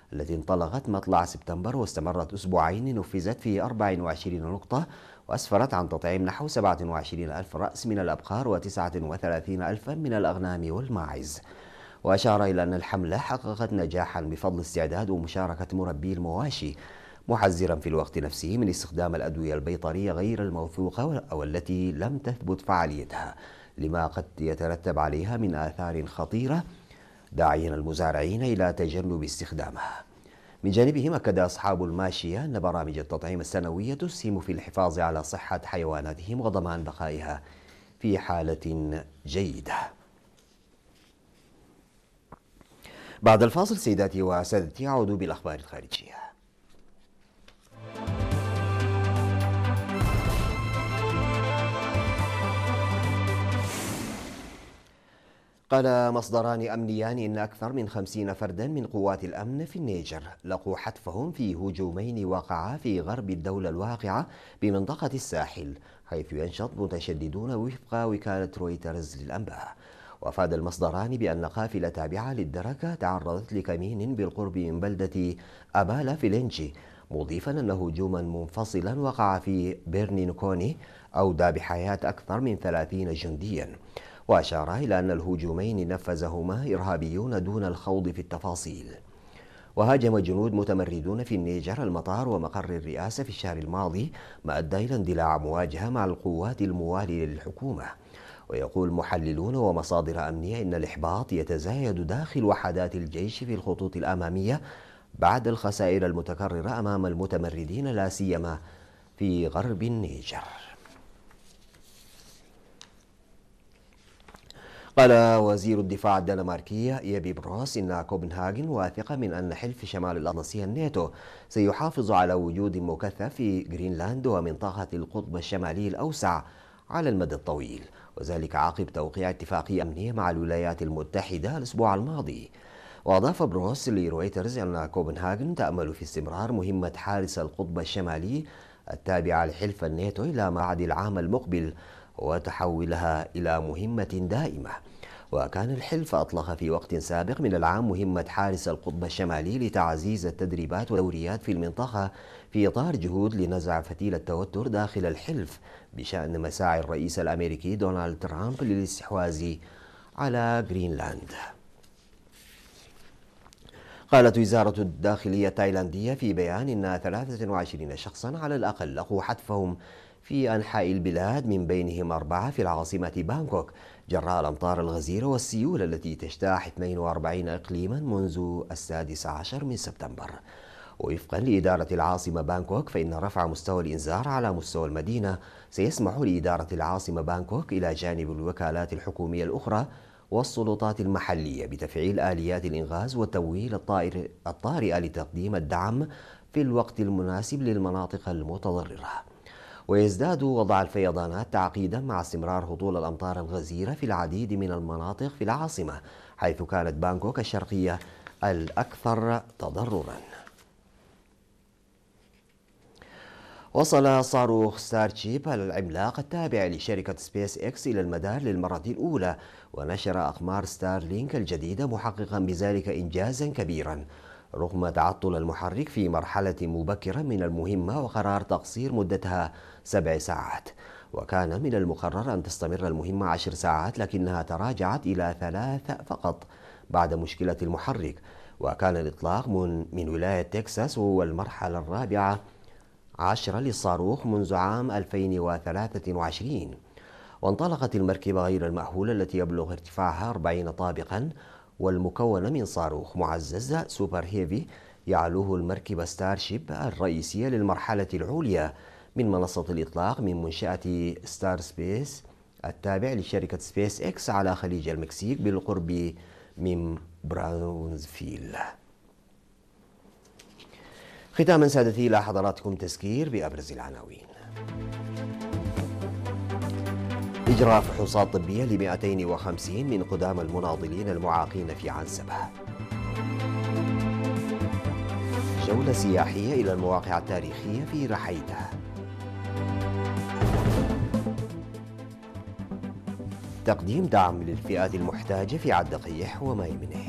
التي انطلقت مطلع سبتمبر واستمرت أسبوعين نفذت في 24 نقطة، وأسفرت عن تطعيم نحو 27 ألف رأس من الأبقار و39 ألفا من الأغنام والماعز. وأشار إلى أن الحملة حققت نجاحا بفضل استعداد ومشاركة مربي المواشي، محذرا في الوقت نفسه من استخدام الأدوية البيطرية غير الموثوقة أو التي لم تثبت فعاليتها لما قد يترتب عليها من آثار خطيرة، داعيا المزارعين إلى تجنب استخدامها. من جانبهم أكد أصحاب الماشية أن برامج التطعيم السنوية تسهم في الحفاظ على صحة حيواناتهم وضمان بقائها في حالة جيدة. بعد الفاصل سيداتي وسادتي أعود بالأخبار الخارجية. قال مصدران أمنيان إن أكثر من 50 فردا من قوات الأمن في النيجر لقوا حتفهم في هجومين وقعا في غرب الدولة الواقعة بمنطقة الساحل، حيث ينشط متشددون وفق وكالة رويترز للأنباء. وأفاد المصدران بأن قافلة تابعة للدركة تعرضت لكمين بالقرب من بلدة أبالا فيلينجي، مضيفا أن هجوما منفصلا وقع في بيرنينكوني أودى بحياة أكثر من 30 جنديا. وأشار إلى أن الهجومين نفذهما إرهابيون دون الخوض في التفاصيل. وهاجم جنود متمردون في النيجر المطار ومقر الرئاسة في الشهر الماضي، ما أدى إلى اندلاع مواجهة مع القوات الموالية للحكومة. ويقول محللون ومصادر أمنية إن الإحباط يتزايد داخل وحدات الجيش في الخطوط الأمامية بعد الخسائر المتكررة أمام المتمردين لا سيما في غرب النيجر. قال وزير الدفاع الدنماركي يبي بروس إن كوبنهاغن واثقة من أن حلف شمال الأطلسي الناتو سيحافظ على وجود مكثف في جرينلاند ومنطقة القطب الشمالي الأوسع على المدى الطويل، وذلك عقب توقيع اتفاقية أمنية مع الولايات المتحدة الأسبوع الماضي. وأضاف بروس لرويترز أن كوبنهاغن تأمل في استمرار مهمة حارس القطب الشمالي التابعة لحلف الناتو إلى بعد العام المقبل وتحولها إلى مهمة دائمة. وكان الحلف أطلق في وقت سابق من العام مهمة حارس القطب الشمالي لتعزيز التدريبات والدوريات في المنطقة في إطار جهود لنزع فتيل التوتر داخل الحلف بشأن مساعي الرئيس الأمريكي دونالد ترامب للاستحواذ على جرينلاند. قالت وزارة الداخلية التايلاندية في بيان إن 23 شخصا على الأقل لقوا حتفهم في أنحاء البلاد، من بينهم 4 في العاصمة بانكوك، جراء الأمطار الغزيرة والسيول التي تجتاح 42 إقليما منذ 16 من سبتمبر. ووفقا لإدارة العاصمة بانكوك فإن رفع مستوى الإنذار على مستوى المدينة سيسمح لإدارة العاصمة بانكوك إلى جانب الوكالات الحكومية الأخرى والسلطات المحلية بتفعيل آليات الإنقاذ والتمويل الطارئة لتقديم الدعم في الوقت المناسب للمناطق المتضررة. ويزداد وضع الفيضانات تعقيدا مع استمرار هطول الأمطار الغزيرة في العديد من المناطق في العاصمة، حيث كانت بانكوك الشرقية الأكثر تضررا. وصل صاروخ ستارشيب العملاق التابع لشركة سبيس إكس إلى المدار للمرة الأولى، ونشر أقمار ستارلينك الجديدة محققا بذلك إنجازا كبيرا رغم تعطل المحرك في مرحلة مبكرة من المهمة وقرار تقصير مدتها 7 ساعات. وكان من المقرر أن تستمر المهمة 10 ساعات، لكنها تراجعت إلى 3 فقط بعد مشكلة المحرك. وكان الإطلاق من ولاية تكساس وهو المرحلة الرابعة 10 للصاروخ منذ عام 2023. وانطلقت المركبة غير المأهولة التي يبلغ ارتفاعها 40 طابقا والمكونة من صاروخ معزز سوبر هيفي يعلوه المركبة ستارشيب الرئيسية للمرحلة العليا من منصة الإطلاق من منشأة ستار سبيس التابع لشركة سبيس إكس على خليج المكسيك بالقرب من براونزفيل. ختاما سادتي إلى حضراتكم تذكير بأبرز العناوين. إجراء فحوصات طبية ل 250 من قدام المناضلين المعاقين في عنسبة. جولة سياحية إلى المواقع التاريخية في رحيته. تقديم دعم للفئات المحتاجة في عد قيح وما يمنه.